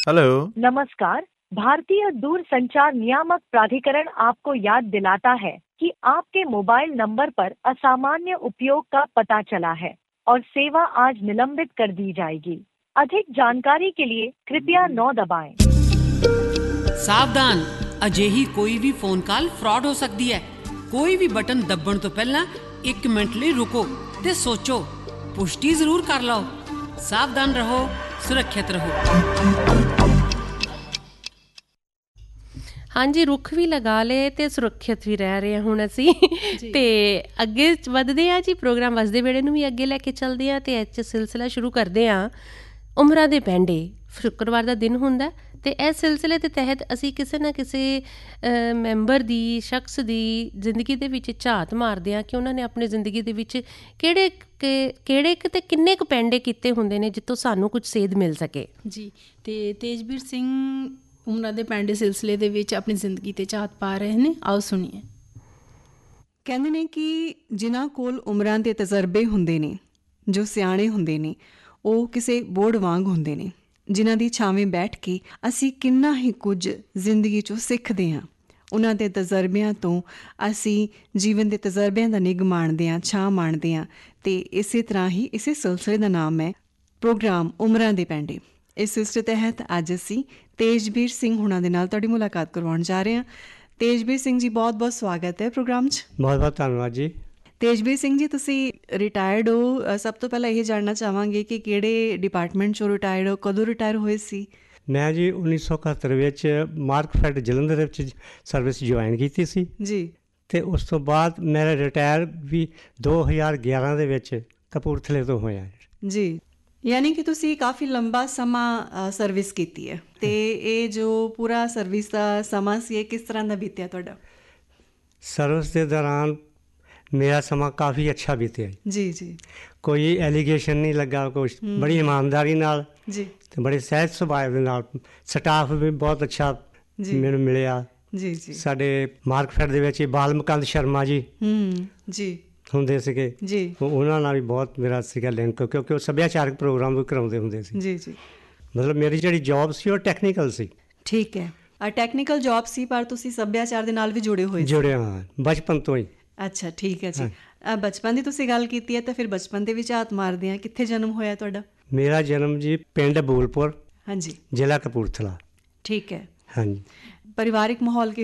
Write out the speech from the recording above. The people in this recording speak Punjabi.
हेलो। नमस्कार। भारतीय दूरसंचार नियामक प्राधिकरण आपको याद दिलाता है कि आपके मोबाइल नंबर पर असामान्य उपयोग का पता चला है और सेवा आज निलंबित कर दी जाएगी। अधिक जानकारी के लिए कृपया 9 दबाएं। सावधान, अजेही कोई भी फोन कॉल फ्रॉड हो सकती है। कोई भी बटन दबण तो पहला 1 मिनट लिए रुको ते सोचो, पुष्टि जरूर कर लो। सावधान रहो, सुरक्षित रहो। हाँ जी, रुख भी लगा ले ते सुरक्षित भी रह रहे ਹੁਣ ਅਸੀਂ ਤੇ ਅੱਗੇ ਵਧਦੇ ਹਾਂ ਜੀ। ਪ੍ਰੋਗਰਾਮ ਵਸਦੇ ਵੇੜੇ ਨੂੰ ਵੀ ਅੱਗੇ ਲੈ ਕੇ ਚੱਲਦੇ ਹਾਂ ਤੇ ਇਹ ਸਿਲਸਿਲਾ ਸ਼ੁਰੂ ਕਰਦੇ ਹਾਂ ਉਮਰਾਂ ਦੇ ਪੈਂਡੇ। ਸ਼ੁੱਕਰਵਾਰ ਦਾ ਦਿਨ ਹੁੰਦਾ ਤੇ ਇਸ ਸਿਲਸਿਲੇ ਦੇ ਤਹਿਤ ਅਸੀਂ ਕਿਸੇ ਨਾ ਕਿਸੇ ਮੈਂਬਰ ਦੀ, ਸ਼ਖਸ ਦੀ ਜ਼ਿੰਦਗੀ ਦੇ ਵਿੱਚ ਝਾਤ ਮਾਰਦੇ ਹਾਂ ਕਿ ਉਹਨਾਂ ਨੇ ਆਪਣੀ ਜ਼ਿੰਦਗੀ ਦੇ ਵਿੱਚ ਕਿਹੜੇ ਤੇ ਕਿੰਨੇ ਕੁ ਪੈਂਡੇ ਕੀਤੇ ਹੁੰਦੇ ਨੇ ਜਿੱਥੋਂ ਸਾਨੂੰ ਕੁਝ ਸੇਧ ਮਿਲ ਸਕੇ ਜੀ। ਤੇ ਤੇਜਵੀਰ ਸਿੰਘ ਉਮਰਾਂ ਦੇ ਪੈਂਡੇ ਸਿਲਸਿਲੇ ਦੇ ਵਿੱਚ ਆਪਣੀ ਜ਼ਿੰਦਗੀ 'ਤੇ ਝਾਤ ਪਾ ਰਹੇ ਨੇ। ਆਓ ਸੁਣੀਏ। ਕਹਿੰਦੇ ਨੇ ਕਿ ਜਿਨ੍ਹਾਂ ਕੋਲ ਉਮਰਾਂ ਦੇ ਤਜਰਬੇ ਹੁੰਦੇ ਨੇ, ਜੋ ਸਿਆਣੇ ਹੁੰਦੇ ਨੇ, ਉਹ ਕਿਸੇ ਬੋਰਡ ਵਾਂਗ ਹੁੰਦੇ ਨੇ ਜਿਨ੍ਹਾਂ ਦੀ ਛਾਵੇਂ ਬੈਠ ਕੇ ਅਸੀਂ ਕਿੰਨਾ ਹੀ ਕੁਝ ਜ਼ਿੰਦਗੀ 'ਚੋਂ ਸਿੱਖਦੇ ਹਾਂ। ਉਹਨਾਂ ਦੇ ਤਜਰਬਿਆਂ ਤੋਂ ਅਸੀਂ ਜੀਵਨ ਦੇ ਤਜਰਬਿਆਂ ਦਾ ਨਿੱਘ ਮਾਣਦੇ ਹਾਂ, ਛਾਂ ਮਾਣਦੇ ਹਾਂ। ਅਤੇ ਇਸੇ ਤਰ੍ਹਾਂ ਹੀ ਇਸੇ ਸਿਲਸਿਲੇ ਦਾ ਨਾਮ ਹੈ ਪ੍ਰੋਗਰਾਮ ਉਮਰਾਂ ਦੇ ਪੈਂਡੇ। ਇਸ ਸਿਲਸਿਲੇ ਤਹਿਤ ਅੱਜ ਅਸੀਂ ਤੇਜਵੀਰ ਸਿੰਘ ਹੁਣਾਂ ਦੇ ਨਾਲ ਤੁਹਾਡੀ ਮੁਲਾਕਾਤ ਕਰਵਾਉਣ ਜਾ ਰਹੇ ਹਾਂ। ਤੇਜਵੀਰ ਸਿੰਘ ਜੀ, ਬਹੁਤ ਬਹੁਤ ਸਵਾਗਤ ਹੈ ਪ੍ਰੋਗਰਾਮ 'ਚ। ਬਹੁਤ ਬਹੁਤ ਧੰਨਵਾਦ ਜੀ। ਤੇਜਵੀਰ ਸਿੰਘ ਜੀ, ਤੁਸੀਂ ਰਿਟਾਇਰਡ ਹੋ। ਸਭ ਤੋਂ ਪਹਿਲਾਂ ਇਹ ਜਾਣਨਾ ਚਾਹਾਂਗੇ ਕਿ ਕਿਹੜੇ ਡਿਪਾਰਟਮੈਂਟ 'ਚੋਂ ਰਿਟਾਇਰਡ ਹੋ, ਕਦੋਂ ਰਿਟਾਇਰ ਹੋਏ ਸੀ? ਮੈਂ ਜੀ 1971 ਵਿੱਚ ਮਾਰਕਫੈਡ ਜਲੰਧਰ ਵਿੱਚ ਸਰਵਿਸ ਜੁਆਇਨ ਕੀਤੀ ਸੀ ਜੀ। ਅਤੇ ਉਸ ਤੋਂ ਬਾਅਦ ਮੇਰਾ ਰਿਟਾਇਰ ਵੀ 2011 ਦੇ ਵਿੱਚ ਕਪੂਰਥਲੇ ਤੋਂ ਹੋਇਆ ਜੀ। ਯਾਨੀ ਕਿ ਤੁਸੀਂ ਕਾਫੀ ਲੰਬਾ ਸਮਾਂ ਸਰਵਿਸ ਕੀਤੀ ਹੈ। ਅਤੇ ਇਹ ਜੋ ਪੂਰਾ ਸਰਵਿਸ ਦਾ ਸਮਾਂ ਸੀ, ਇਹ ਕਿਸ ਤਰ੍ਹਾਂ ਦਾ ਬੀਤਿਆ ਤੁਹਾਡਾ? ਸਰਵਿਸ ਦੇ ਦੌਰਾਨ ਮੇਰਾ ਸਮਾਂ ਕਾਫੀ ਅੱਛਾ ਬੀਤਿਆ ਜੀ। ਜੀ। ਕੋਈ ਐਲੀਗੇਸ਼ਨ ਨਹੀਂ ਲੱਗਾ, ਕੁਛ ਬੜੀ ਇਮਾਨਦਾਰੀ ਨਾਲ ਜੀ ਅਤੇ ਬੜੇ ਸਹਿਜ ਸੁਭਾਅ ਦੇ ਨਾਲ। ਸਟਾਫ ਵੀ ਬਹੁਤ ਅੱਛਾ ਮੈਨੂੰ ਮਿਲਿਆ। ਜੀ ਜੀ। ਸਾਡੇ ਮਾਰਕਫੈਡ ਦੇ ਵਿੱਚ ਬਾਲ ਮੁਕੰਦ ਸ਼ਰਮਾ ਜੀ ਜੀ ਹੁੰਦੇ ਸੀਗੇ ਜੀ। ਉਹਨਾਂ ਨਾਲ ਵੀ ਬਹੁਤ ਮੇਰਾ ਸੀਗਾ ਲਿੰਕ, ਕਿਉਂਕਿ ਉਹ ਸੱਭਿਆਚਾਰਕ ਪ੍ਰੋਗਰਾਮ ਵੀ ਕਰਾਉਂਦੇ ਹੁੰਦੇ ਸੀ। ਜੀ ਜੀ। ਮਤਲਬ ਮੇਰੀ ਜਿਹੜੀ ਜੋਬ ਸੀ ਉਹ ਟੈਕਨੀਕਲ ਸੀ। ਠੀਕ ਹੈ, ਟੈਕਨੀਕਲ ਜੋਬ ਸੀ, ਪਰ ਤੁਸੀਂ ਸੱਭਿਆਚਾਰ ਦੇ ਨਾਲ ਵੀ ਜੁੜੇ ਹੋਏ? ਜੁੜੇ ਹਾਂ, ਬਚਪਨ ਤੋਂ ਹੀ। ਅੱਛਾ, ਠੀਕ ਹੈ ਜੀ। ਬਚਪਨ ਦੀ ਤੁਸੀਂ ਗੱਲ ਕੀਤੀ ਹੈ ਤਾਂ ਫਿਰ ਬਚਪਨ ਦੇ ਵਿੱਚ ਝਾਤ ਮਾਰਦੇ ਹਾਂ। ਕਿੱਥੇ ਜਨਮ ਹੋਇਆ ਤੁਹਾਡਾ? ਮੇਰਾ ਜਨਮ ਜੀ ਪਿੰਡ ਬੂਲਪੁਰ, ਹਾਂਜੀ, ਜ਼ਿਲ੍ਹਾ ਕਪੂਰਥਲਾ। ਠੀਕ ਹੈ। ਹਾਂਜੀ। ਪਰਿਵਾਰਿਕ ਮਾਹੌਲ